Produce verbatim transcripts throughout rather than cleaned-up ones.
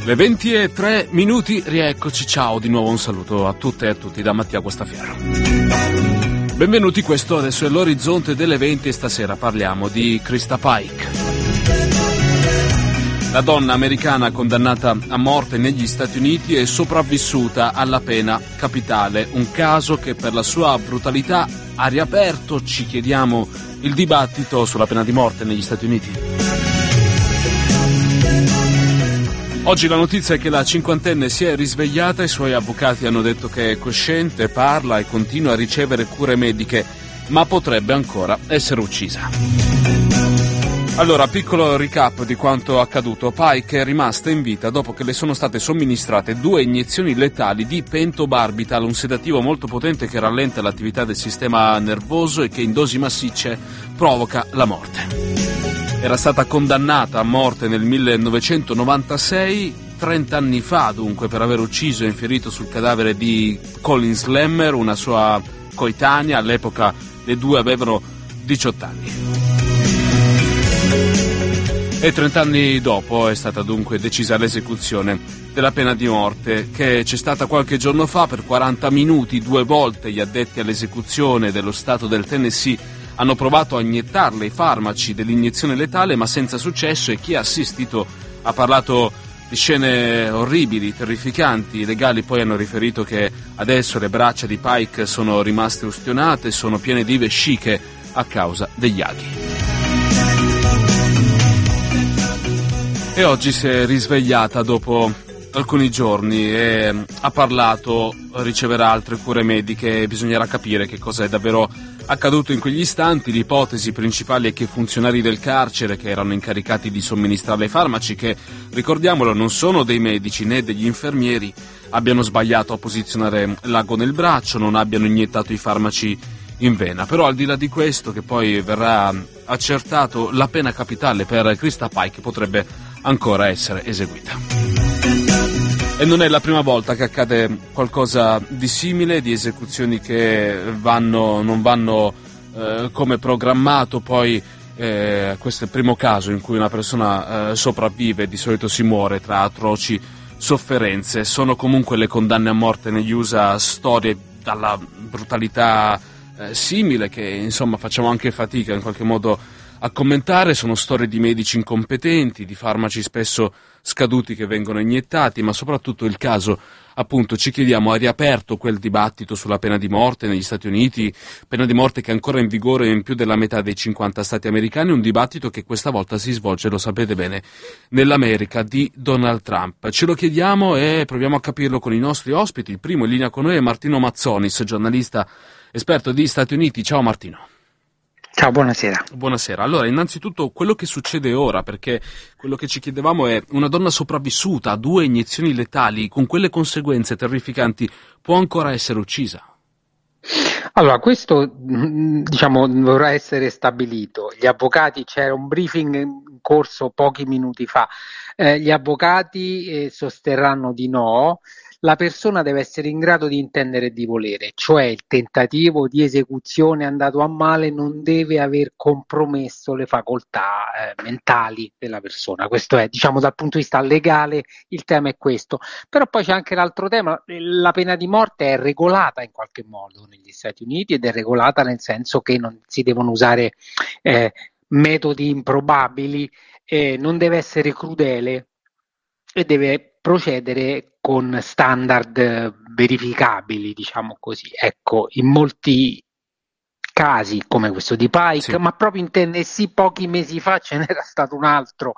Le venti e tre minuti, rieccoci, ciao, di nuovo un saluto a tutte e a tutti da Mattia Guastaferro. Benvenuti, questo adesso è l'orizzonte delle venti e stasera parliamo di Krista Pike. La donna americana condannata a morte negli Stati Uniti è sopravvissuta alla pena capitale, un caso che per la sua brutalità ha riaperto, ci chiediamo, il dibattito sulla pena di morte negli Stati Uniti. Oggi la notizia è che la cinquantenne si è risvegliata, i suoi avvocati hanno detto che è cosciente, parla e continua a ricevere cure mediche, ma potrebbe ancora essere uccisa. Allora, piccolo recap di quanto accaduto. Pike è rimasta in vita dopo che le sono state somministrate due iniezioni letali di pentobarbital, un sedativo molto potente che rallenta l'attività del sistema nervoso e che in dosi massicce provoca la morte. Era stata condannata a morte nel millenovecentonovantasei, trenta anni fa dunque, per aver ucciso e infierito sul cadavere di Colin Slammer, una sua coetanea. All'epoca le due avevano diciotto anni. E trent'anni dopo è stata dunque decisa l'esecuzione della pena di morte, che c'è stata qualche giorno fa. Per quaranta minuti, due volte, gli addetti all'esecuzione dello stato del Tennessee hanno provato a iniettarle i farmaci dell'iniezione letale, ma senza successo, e chi ha assistito ha parlato di scene orribili, terrificanti. I legali poi hanno riferito che adesso le braccia di Pike sono rimaste ustionate, sono piene di vesciche a causa degli aghi. E oggi si è risvegliata dopo alcuni giorni e ha parlato, riceverà altre cure mediche e bisognerà capire che cosa è davvero accaduto in quegli istanti. L'ipotesi principale è che i funzionari del carcere, che erano incaricati di somministrare i farmaci, che ricordiamolo non sono dei medici né degli infermieri, abbiano sbagliato a posizionare l'ago nel braccio, non abbiano iniettato i farmaci in vena. Però al di là di questo, che poi verrà accertato, la pena capitale per Krista Pike potrebbe ancora essere eseguita. E non è la prima volta che accade qualcosa di simile, di esecuzioni che vanno, non vanno eh, come programmato. Poi eh, questo è il primo caso in cui una persona eh, sopravvive, di solito si muore tra atroci sofferenze. Sono comunque le condanne a morte negli U S A storie dalla brutalità eh, simile, che insomma facciamo anche fatica in qualche modo a commentare. Sono storie di medici incompetenti, di farmaci spesso scaduti che vengono iniettati, ma soprattutto il caso, appunto, ci chiediamo, ha riaperto quel dibattito sulla pena di morte negli Stati Uniti, pena di morte che è ancora in vigore in più della metà dei cinquanta stati americani, un dibattito che questa volta si svolge, lo sapete bene, nell'America di Donald Trump. Ce lo chiediamo e proviamo a capirlo con i nostri ospiti. Il primo in linea con noi è Martino Mazzonis, giornalista esperto di Stati Uniti. Ciao Martino. Ciao, buonasera. Buonasera. Allora, innanzitutto quello che succede ora, perché quello che ci chiedevamo è: una donna sopravvissuta a due iniezioni letali con quelle conseguenze terrificanti può ancora essere uccisa? Allora, questo diciamo dovrà essere stabilito. Gli avvocati, c'era un briefing in corso pochi minuti fa, eh, gli avvocati eh, sosterranno di no. La persona deve essere in grado di intendere e di volere, cioè il tentativo di esecuzione andato a male non deve aver compromesso le facoltà eh, mentali della persona. Questo è, diciamo, dal punto di vista legale il tema è questo. Però poi c'è anche l'altro tema: la pena di morte è regolata in qualche modo negli Stati Uniti, ed è regolata nel senso che non si devono usare eh, metodi improbabili, eh, non deve essere crudele e deve procedere con standard verificabili, diciamo così. Ecco, in molti casi come questo di Pike, sì, ma proprio in Tennessee pochi mesi fa ce n'era stato un altro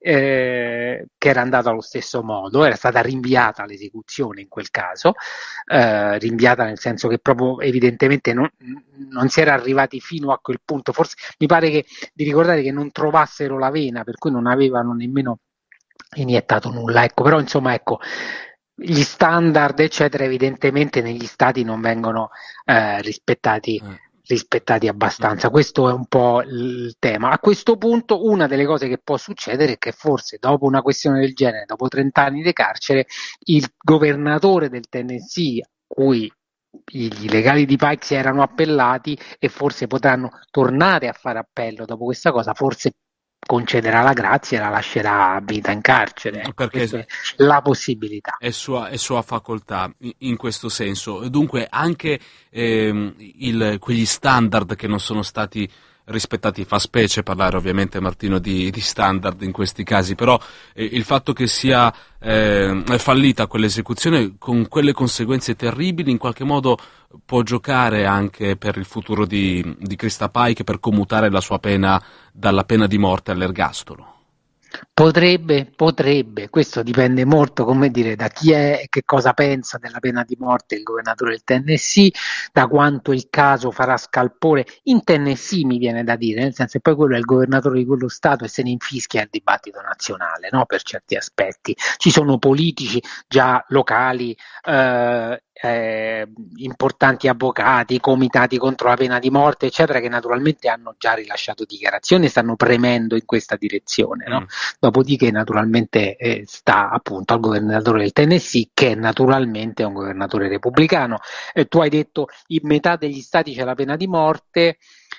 eh, che era andato allo stesso modo, era stata rinviata l'esecuzione in quel caso, eh, rinviata nel senso che proprio evidentemente non, non si era arrivati fino a quel punto. Forse mi pare che di ricordare che non trovassero la vena, per cui non avevano nemmeno iniettato nulla, ecco. Però insomma, ecco, gli standard eccetera evidentemente negli stati non vengono eh, rispettati mm. rispettati abbastanza. Questo è un po' il tema. A questo punto una delle cose che può succedere è che forse dopo una questione del genere, dopo trenta anni di carcere, il governatore del Tennessee, cui i legali di Pike si erano appellati e forse potranno tornare a fare appello dopo questa cosa, forse concederà la grazia e la lascerà a vita in carcere. Ecco, Perché questa è la possibilità. È sua, è sua facoltà in, in questo senso. Dunque anche ehm, il, quegli standard che non sono stati rispettati, fa specie parlare ovviamente, Martino, di, di standard in questi casi, però eh, il fatto che sia eh, fallita quell'esecuzione con quelle conseguenze terribili in qualche modo può giocare anche per il futuro di, di Krista Paik, per commutare la sua pena dalla pena di morte all'ergastolo. Potrebbe, potrebbe, questo dipende molto, come dire, da chi è e che cosa pensa della pena di morte il governatore del Tennessee, da quanto il caso farà scalpore in Tennessee, mi viene da dire, nel senso che poi quello è il governatore di quello Stato e se ne infischia il dibattito nazionale, no? Per certi aspetti. Ci sono politici già locali, eh, eh, importanti avvocati, comitati contro la pena di morte, eccetera, che naturalmente hanno già rilasciato dichiarazioni e stanno premendo in questa direzione, no? Mm. Dopodiché naturalmente eh, sta appunto al governatore del Tennessee, che naturalmente è un governatore repubblicano. Eh, tu hai detto in metà degli stati c'è la pena di morte,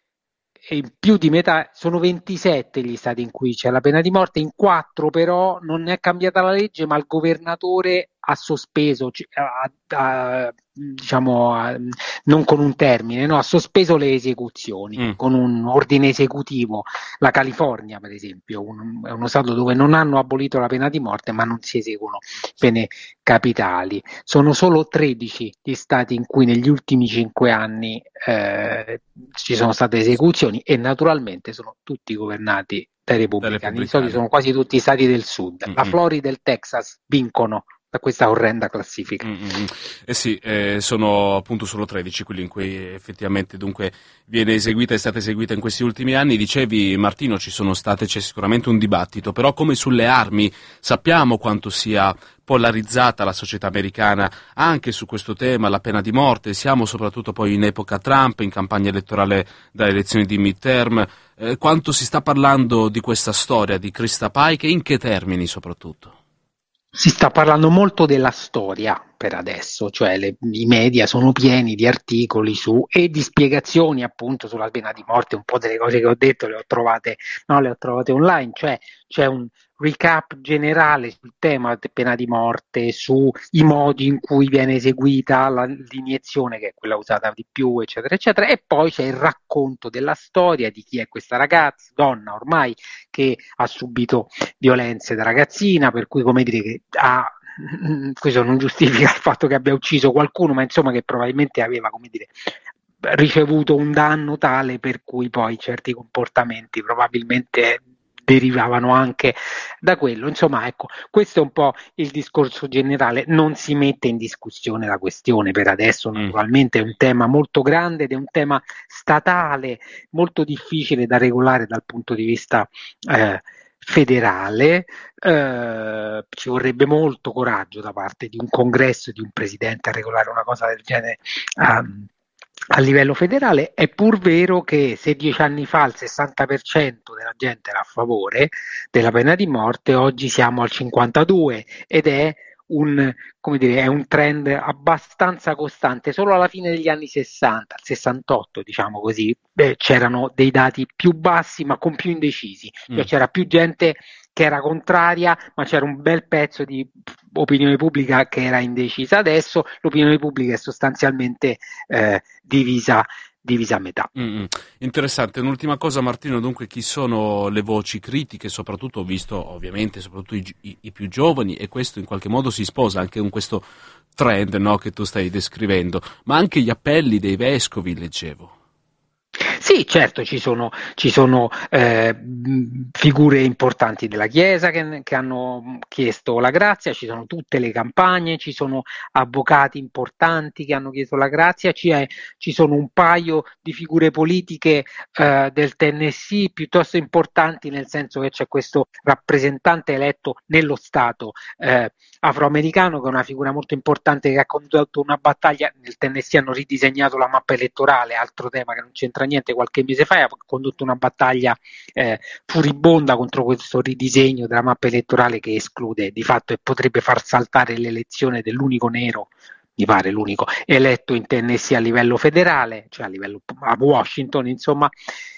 e in più di metà, sono ventisette gli stati in cui c'è la pena di morte, in quattro però non è cambiata la legge, ma il governatore ha sospeso, ha, ha, diciamo, ha, non con un termine, no? Ha sospeso le esecuzioni Mm. con un ordine esecutivo. La California, per esempio, un, è uno stato dove non hanno abolito la pena di morte, ma non si eseguono pene capitali. Sono solo tredici gli stati in cui negli ultimi cinque anni eh, ci sono state esecuzioni e naturalmente sono tutti governati dai repubblicani. Di solito sono quasi tutti stati del sud. Mm-mm. La Florida e il Texas vincono da questa orrenda classifica. Mm-mm. Eh sì, eh, sono appunto solo tredici quelli in cui effettivamente dunque viene eseguita, è stata eseguita in questi ultimi anni. Dicevi, Martino, ci sono state, c'è sicuramente un dibattito, però come sulle armi sappiamo quanto sia polarizzata la società americana anche su questo tema, la pena di morte. Siamo soprattutto poi in epoca Trump, in campagna elettorale dalle elezioni di midterm. Eh, quanto si sta parlando di questa storia di Krista Paik e in che termini soprattutto? Si sta parlando molto della storia per adesso, cioè le, i media sono pieni di articoli su e di spiegazioni appunto sulla pena di morte. Un po' delle cose che ho detto le ho trovate, no, le ho trovate online, cioè c'è un recap generale sul tema della pena di morte, sui modi in cui viene eseguita la, l'iniezione, che è quella usata di più, eccetera, eccetera, e poi c'è il racconto della storia di chi è questa ragazza, donna ormai, che ha subito violenze da ragazzina, per cui, come dire, che ha, questo non giustifica il fatto che abbia ucciso qualcuno, ma insomma che probabilmente aveva, come dire, ricevuto un danno tale per cui poi certi comportamenti probabilmente derivavano anche da quello. Insomma, ecco, questo è un po' il discorso generale. Non si mette in discussione la questione per adesso, naturalmente è un tema molto grande ed è un tema statale molto difficile da regolare dal punto di vista eh, federale. Eh, ci vorrebbe molto coraggio da parte di un congresso e di un presidente a regolare una cosa del genere um, a livello federale. È pur vero che se dieci anni fa il sessanta per cento della gente era a favore della pena di morte, oggi siamo al cinquantadue ed è un, come dire, è un trend abbastanza costante. Solo alla fine degli anni sessanta, sessantotto diciamo così, beh, c'erano dei dati più bassi ma con più indecisi, cioè mm. c'era più gente che era contraria, ma c'era un bel pezzo di opinione pubblica che era indecisa. Adesso l'opinione pubblica è sostanzialmente eh, divisa, divisa a metà. Mm-hmm. Interessante. Un'ultima cosa, Martino, dunque chi sono le voci critiche, soprattutto visto ovviamente soprattutto i, i, i più giovani, e questo in qualche modo si sposa anche con questo trend, no, che tu stai descrivendo, ma anche gli appelli dei vescovi, leggevo. Sì, certo, ci sono, ci sono eh, figure importanti della Chiesa che, che hanno chiesto la grazia, ci sono tutte le campagne, ci sono avvocati importanti che hanno chiesto la grazia, ci, è, ci sono un paio di figure politiche eh, del Tennessee piuttosto importanti, nel senso che c'è questo rappresentante eletto nello Stato eh, afroamericano, che è una figura molto importante, che ha condotto una battaglia. Nel Tennessee hanno ridisegnato la mappa elettorale, altro tema che non c'entra niente, qualche mese fa ha condotto una battaglia eh, furibonda contro questo ridisegno della mappa elettorale che esclude di fatto e potrebbe far saltare l'elezione dell'unico nero, mi pare l'unico eletto in Tennessee a livello federale, cioè a livello a Washington, insomma.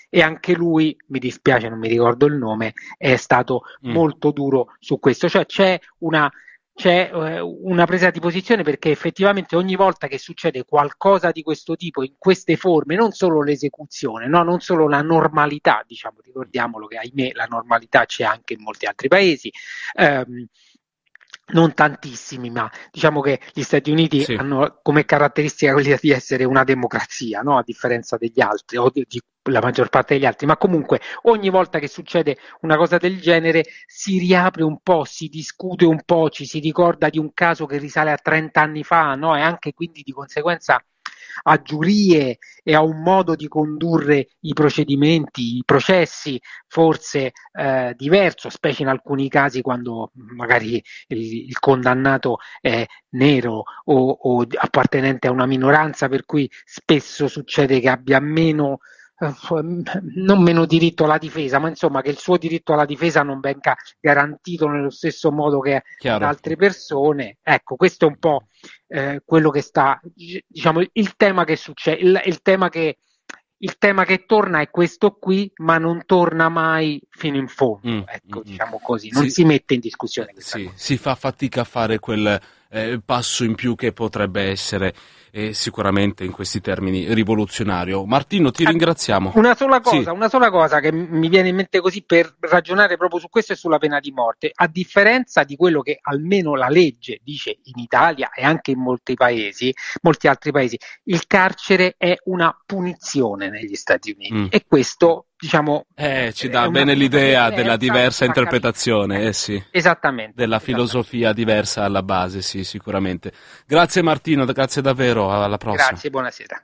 e anche lui, mi dispiace, non mi ricordo il nome, è stato mm. molto duro su questo, cioè c'è una c'è eh, una presa di posizione, perché effettivamente ogni volta che succede qualcosa di questo tipo, in queste forme, non solo l'esecuzione, no? Non solo la normalità, diciamo, ricordiamolo che ahimè la normalità c'è anche in molti altri paesi, ehm, non tantissimi, ma diciamo che gli Stati Uniti sì. hanno come caratteristica quella di essere una democrazia, no? A differenza degli altri, o di, di la maggior parte degli altri, ma comunque ogni volta che succede una cosa del genere si riapre un po', si discute un po', ci si ricorda di un caso che risale a trenta anni fa, no? E anche quindi di conseguenza a giurie e a un modo di condurre i procedimenti, i processi forse eh, diverso, specie in alcuni casi quando magari il, il condannato è nero o, o appartenente a una minoranza, per cui spesso succede che abbia meno non meno diritto alla difesa, ma insomma che il suo diritto alla difesa non venga garantito nello stesso modo che ad altre persone. Ecco, questo è un po' eh, quello che sta, diciamo, il tema che succede, il, il tema che il tema che torna è questo qui, ma non torna mai fino in fondo, mm, ecco, mm, diciamo così, non si, si mette in discussione questa sì, cosa. Si fa fatica a fare quel eh, passo in più che potrebbe essere eh, sicuramente in questi termini rivoluzionario. Martino, ti ringraziamo. Una sola cosa, sì. una sola cosa che mi viene in mente così per ragionare proprio su questo è sulla pena di morte. A differenza di quello che almeno la legge dice in Italia e anche in molti paesi, molti altri paesi, il carcere è una punizione negli Stati Uniti mm. e questo, diciamo, eh, ci dà bene l'idea della diversa interpretazione, eh sì, esattamente, della filosofia esattamente. diversa alla base, sì, sicuramente. Grazie Martino, grazie davvero, alla prossima. Grazie, buonasera.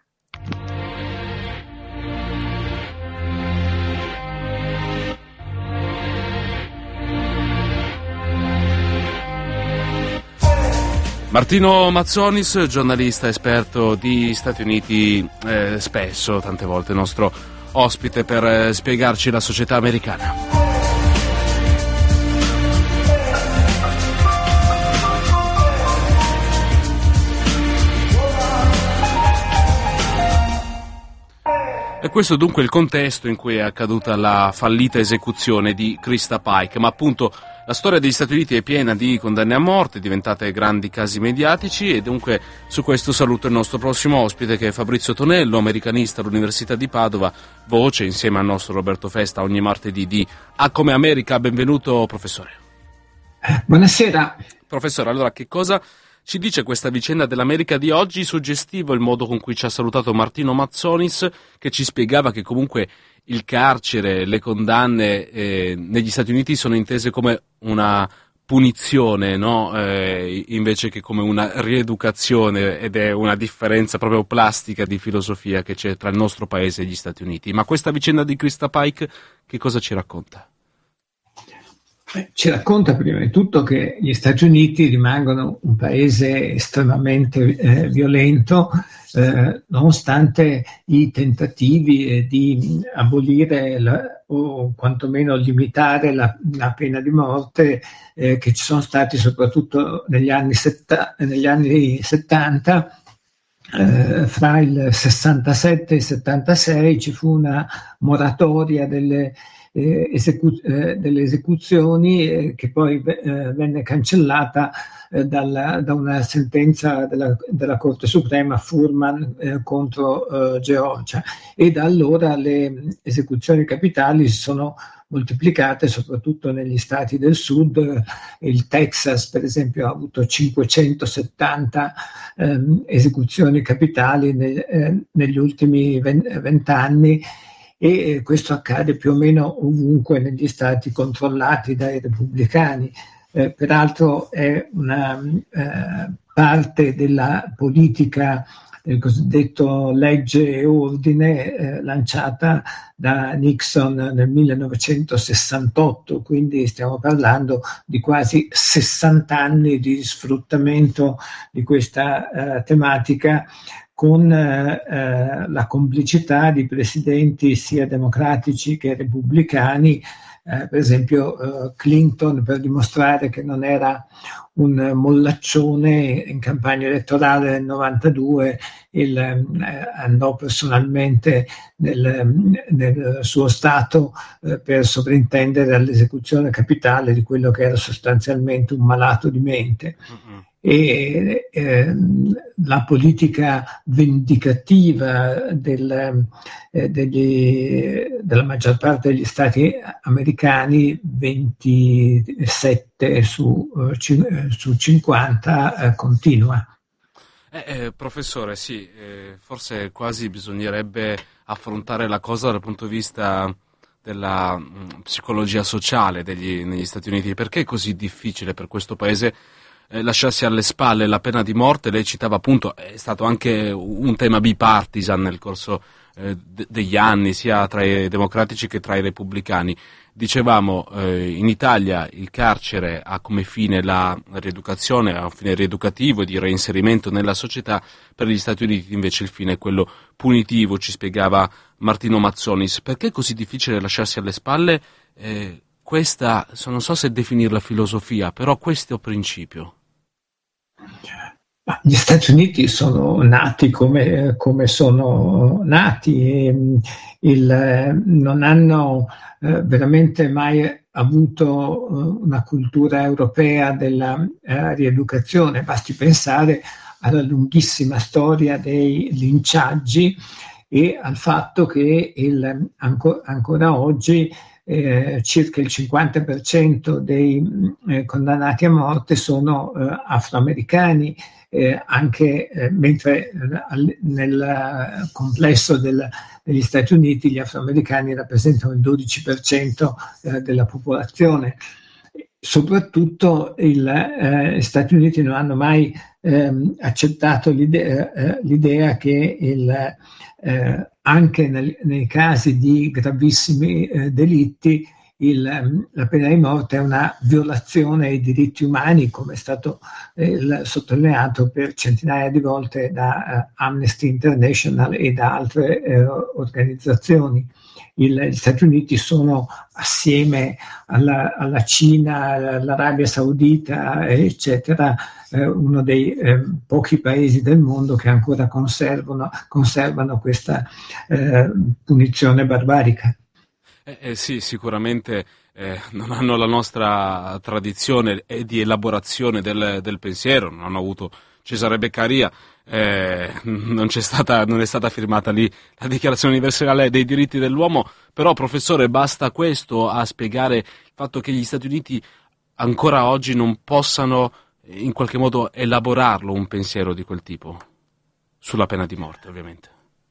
Martino Mazzonis, giornalista esperto di Stati Uniti, eh, spesso, tante volte, nostro ospite per eh, spiegarci la società americana. E questo dunque è il contesto in cui è accaduta la fallita esecuzione di Krista Pike, ma appunto la storia degli Stati Uniti è piena di condanne a morte, diventate grandi casi mediatici, e dunque su questo saluto il nostro prossimo ospite, che è Fabrizio Tonello, americanista all'Università di Padova, voce insieme al nostro Roberto Festa ogni martedì di A come America. Benvenuto professore. Buonasera. Professore, allora che cosa ci dice questa vicenda dell'America di oggi? Suggestivo il modo con cui ci ha salutato Martino Mazzonis, che ci spiegava che comunque il carcere, le condanne eh, negli Stati Uniti sono intese come una punizione, no? Eh, invece che come una rieducazione, ed è una differenza proprio plastica di filosofia che c'è tra il nostro paese e gli Stati Uniti. Ma questa vicenda di Krista Pike che cosa ci racconta? Ci racconta prima di tutto che gli Stati Uniti rimangono un paese estremamente eh, violento, eh, nonostante i tentativi eh, di abolire la, o quantomeno limitare la, la pena di morte eh, che ci sono stati soprattutto negli anni, setta, negli anni settanta. Eh, fra il sessantasette e il settantasei ci fu una moratoria delle Eh, esecu- eh, delle esecuzioni eh, che poi eh, venne cancellata eh, dalla, da una sentenza della, della Corte Suprema, Furman eh, contro eh, Georgia, e da allora le esecuzioni capitali si sono moltiplicate soprattutto negli stati del sud. Il Texas per esempio ha avuto cinquecentosettanta ehm, esecuzioni capitali ne, eh, negli ultimi vent'anni, e questo accade più o meno ovunque negli stati controllati dai repubblicani. Eh, peraltro è una eh, parte della politica del cosiddetto legge e ordine eh, lanciata da Nixon nel millenovecentosessantotto, quindi stiamo parlando di quasi sessanta anni di sfruttamento di questa eh, tematica, con eh, la complicità di presidenti sia democratici che repubblicani, eh, per esempio eh, Clinton, per dimostrare che non era un mollaccione in campagna elettorale nel novantadue, il, eh, andò personalmente nel, nel suo stato eh, per sovrintendere all'esecuzione capitale di quello che era sostanzialmente un malato di mente. Mm-hmm. E eh, la politica vendicativa del, eh, degli, della maggior parte degli stati americani, ventisette su, eh, su cinquanta, eh, continua. Eh, eh, professore, sì, eh, forse quasi bisognerebbe affrontare la cosa dal punto di vista della mh, psicologia sociale degli, negli Stati Uniti. Perché è così difficile per questo paese Eh, lasciarsi alle spalle la pena di morte? Lei citava appunto, è stato anche un tema bipartisan nel corso eh, de- degli anni, sia tra i democratici che tra i repubblicani. Dicevamo, eh, in Italia il carcere ha come fine la rieducazione, ha un fine rieducativo e di reinserimento nella società. Per gli Stati Uniti invece il fine è quello punitivo, ci spiegava Martino Mazzonis. Perché è così difficile lasciarsi alle spalle eh, questa, non so se definirla filosofia, però questo principio? Gli Stati Uniti sono nati come, come sono nati e il, non hanno eh, veramente mai avuto una cultura europea della eh, rieducazione. Basti pensare alla lunghissima storia dei linciaggi e al fatto che il, anco, ancora oggi Eh, circa il cinquanta per cento dei eh, condannati a morte sono eh, afroamericani, eh, anche eh, mentre eh, nel complesso del, degli Stati Uniti gli afroamericani rappresentano il dodici per cento eh, della popolazione. Soprattutto il, eh, gli Stati Uniti non hanno mai ehm, accettato l'idea, eh, l'idea che il Eh, anche nel, nei casi di gravissimi eh, delitti il, la pena di morte è una violazione ai diritti umani, come è stato eh, il, sottolineato per centinaia di volte da eh, Amnesty International e da altre eh, organizzazioni. Il, gli Stati Uniti sono, assieme alla, alla Cina, all'Arabia Saudita, eccetera, eh, uno dei eh, pochi paesi del mondo che ancora conservano, conservano questa eh, punizione barbarica. Eh, eh, sì, sicuramente eh, non hanno la nostra tradizione di elaborazione del, del pensiero, non hanno avuto Cesare Beccaria, eh, non c'è stata, non è stata firmata lì la Dichiarazione Universale dei Diritti dell'Uomo, però professore basta questo a spiegare il fatto che gli Stati Uniti ancora oggi non possano in qualche modo elaborarlo un pensiero di quel tipo, sulla pena di morte ovviamente.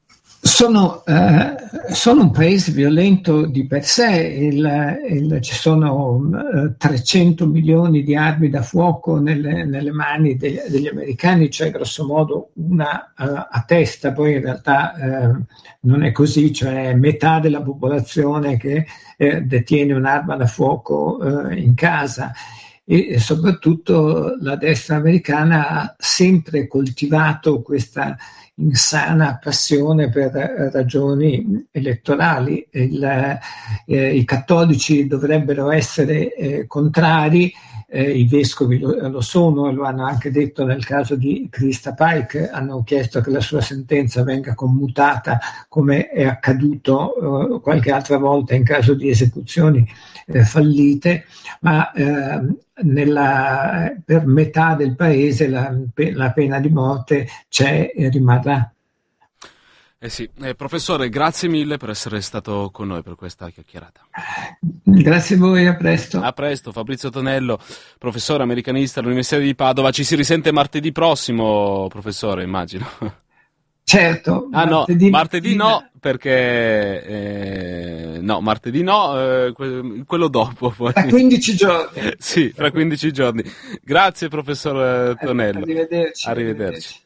Sono, eh, sono un paese violento di per sé, il, il, ci sono eh, trecento milioni di armi da fuoco nelle, nelle mani de, degli americani, cioè grosso modo una uh, a testa, poi in realtà eh, non è così, cioè metà della popolazione che eh, detiene un'arma da fuoco eh, in casa. E soprattutto la destra americana ha sempre coltivato questa insana passione per ragioni elettorali. Il, eh, I cattolici dovrebbero essere eh, contrari, eh, i vescovi lo, lo sono e lo hanno anche detto nel caso di Krista Pike, hanno chiesto che la sua sentenza venga commutata come è accaduto eh, qualche altra volta in caso di esecuzioni eh, fallite, ma eh, nella, per metà del paese la, la pena di morte c'è e rimarrà. Eh sì, eh, professore, grazie mille per essere stato con noi per questa chiacchierata. Grazie a voi, a presto. A presto, Fabrizio Tonello, professore americanista all'Università di Padova. Ci si risente martedì prossimo, professore, immagino. Certo. Ah martedì, no, martedì no, perché eh, no, martedì no, eh, quello dopo. Poi. Fra quindici giorni. Sì, fra quindici giorni. Grazie, professor Tonello. Arrivederci. Arrivederci.